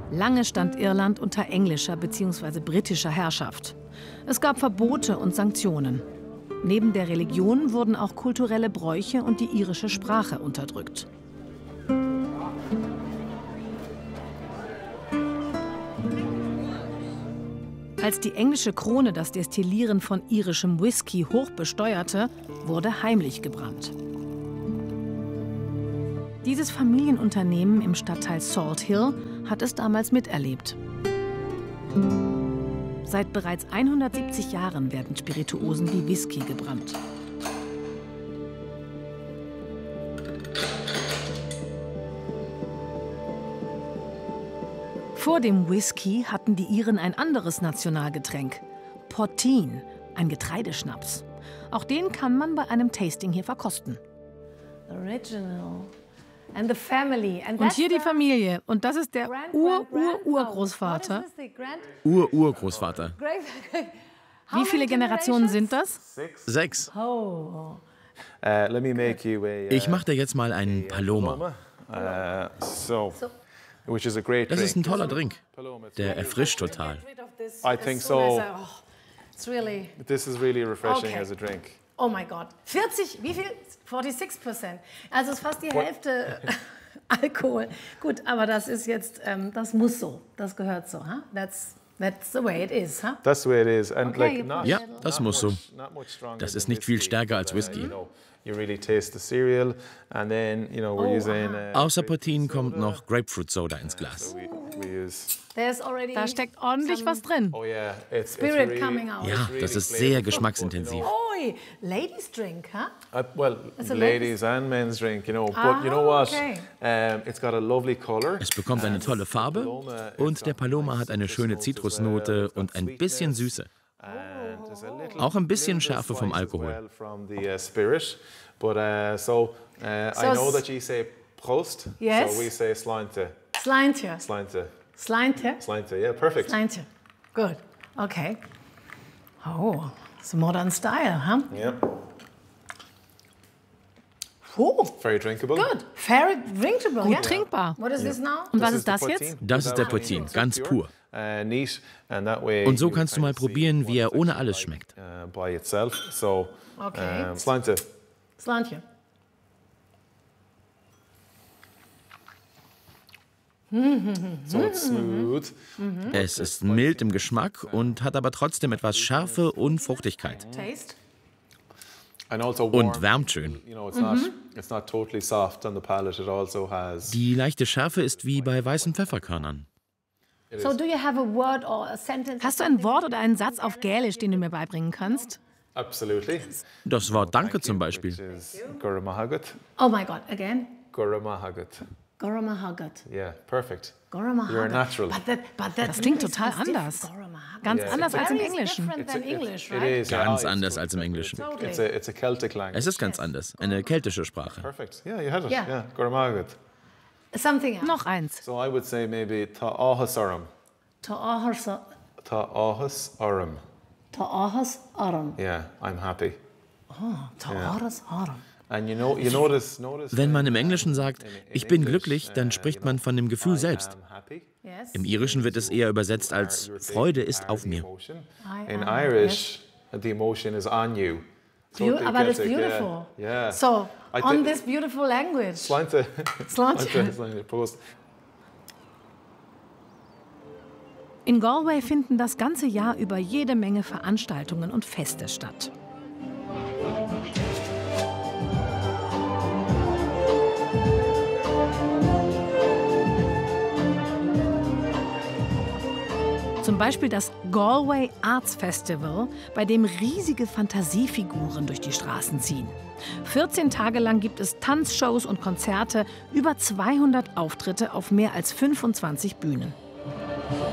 Lange stand Irland unter englischer bzw. britischer Herrschaft. Es gab Verbote und Sanktionen. Neben der Religion wurden auch kulturelle Bräuche und die irische Sprache unterdrückt. Als die englische Krone das Destillieren von irischem Whisky hoch besteuerte, wurde heimlich gebrannt. Dieses Familienunternehmen im Stadtteil Salt Hill hat es damals miterlebt. Seit bereits 170 Jahren werden Spirituosen wie Whisky gebrannt. Vor dem Whisky hatten die Iren ein anderes Nationalgetränk, Poteen, ein Getreideschnaps. Auch den kann man bei einem Tasting hier verkosten. Original. And the family. And und hier die Familie. Und das ist der Urgroßvater. Urgroßvater. Wie viele Generationen sind das? 6. Oh. Ich mache dir jetzt mal einen Paloma. Das ist ein toller Drink. Der erfrischt total. I think so. This is really refreshing as a drink. Oh mein Gott. 40, wie viel? 46%. Also ist fast die Hälfte Alkohol. Gut, aber das ist jetzt, das muss so. Das gehört so. Huh? That's the way it is. Huh? That's the way it is. And Okay, Ja, das muss so. Das ist nicht viel stärker als Whisky. You really taste the cereal, and then we're using. Außer Poteen kommt noch Grapefruit Soda ins Glas. We use. Da steckt ordentlich was drin. Oh yeah, it's Spirit really, coming out. Ja, das ist sehr geschmacksintensiv. Oi, ladies drink, huh? Well, It's a ladies and men's drink, But you know what? Okay. It's got a lovely color. Es bekommt eine tolle Farbe und der Paloma hat eine schöne Zitrusnote und ein bisschen Süße. Auch ein bisschen Schärfe vom Alkohol. But I know that you say Prost, Yes. so we say Slainte. Slainte. Slainte. Slainte. Slainte, yeah, perfect. Slainte. Good. Okay. Oh, it's a modern style, huh? Yeah, Oh, very drinkable. good. Very drinkable. Gut Yeah. trinkbar. What is this now? Und was This ist das the jetzt? Poteen. Das ist der Poteen, ganz pur. Neat, and that way Und so you kannst du kind mal of see probieren, wie er what it's ohne actually alles like, schmeckt. By itself. So, Okay. Slainte. Slainte. So it's smooth. Es ist mild im Geschmack und hat aber trotzdem etwas Schärfe und Fruchtigkeit. Taste. And also warm. Und wärmt schön. It's not totally soft on the palate. It also has. Die leichte Schärfe ist wie bei weißen Pfefferkörnern. So do you have a word or a sentence? Hast du ein Wort oder einen Satz auf Gälisch, den du mir beibringen kannst? Absolutely. Das Wort Danke zum Beispiel. Which is Guramahagat. Oh my God, again. Guramahagat. Goramahagat. Yeah, perfect. Goramahagat. You're a natural. But that Das klingt is total different. anders. Goramahagat. Ganz Yeah. anders als im Very Englischen. different than English, It right? is. Ganz yeah. anders als im Englischen. Totally. It's a Celtic language. Es ist ganz anders, eine keltische Sprache. Perfect. Yeah, you had it. Yeah. Yeah, Guramahagat. Something else. Noch eins. So I would say maybe Ta'ahas Aram. Ta'ahas Aram. aram. Yeah, I'm happy. Ta'ahas aram. And you notice. Wenn man im Englischen sagt, ich bin glücklich, dann spricht man von dem Gefühl selbst. I'm happy. Yes. Im Irischen wird es eher übersetzt als Freude ist auf mir. In Irish, the emotion is on you. Totally But it's Celtic, beautiful. Yeah. So, I on thi- this beautiful language. Slainte. Slainte. Slainte. Prost. In Galway finden das ganze Jahr über jede Menge Veranstaltungen und Feste statt. Zum Beispiel das Galway Arts Festival, bei dem riesige Fantasiefiguren durch die Straßen ziehen. 14 Tage lang gibt es Tanzshows und Konzerte, über 200 Auftritte auf mehr als 25 Bühnen.